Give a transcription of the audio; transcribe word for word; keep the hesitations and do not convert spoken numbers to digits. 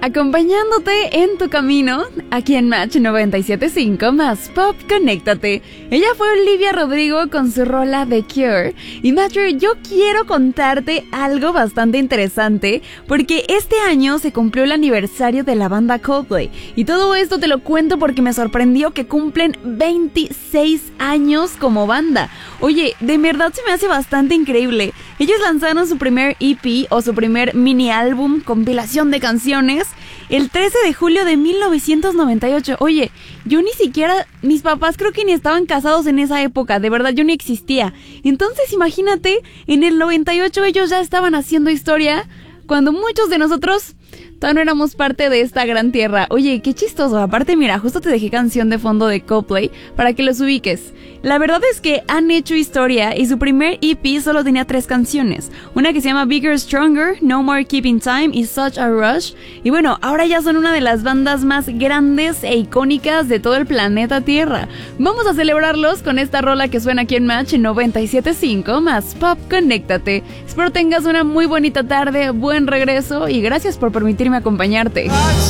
Acompañándote en tu camino, aquí en Match noventa y siete punto cinco más Pop, conéctate. Ella fue Olivia Rodrigo con su rola The Cure. Y Matcher, yo quiero contarte algo bastante interesante, porque este año se cumplió el aniversario de la banda Coldplay. Y todo esto te lo cuento porque me sorprendió que cumplen veintiséis años como banda. Oye, de verdad se me hace bastante increíble. Ellos lanzaron su primer E P o su primer mini álbum, compilación de canciones, el trece de julio de mil novecientos noventa y ocho. Oye, yo ni siquiera, mis papás creo que ni estaban casados en esa época, de verdad yo ni existía. Entonces imagínate, en el noventa y ocho ellos ya estaban haciendo historia, cuando muchos de nosotros todavía no éramos parte de esta gran tierra. Oye, qué chistoso. Aparte, mira, justo te dejé canción de fondo de Coldplay para que los ubiques. La verdad es que han hecho historia y su primer E P solo tenía tres canciones. Una que se llama Bigger, Stronger, No More Keeping Time y Such a Rush. Y bueno, ahora ya son una de las bandas más grandes e icónicas de todo el planeta Tierra. Vamos a celebrarlos con esta rola que suena aquí en Match noventa y siete punto cinco más Pop, conéctate. Espero tengas una muy bonita tarde, buen regreso y gracias por permitirme acompañarte.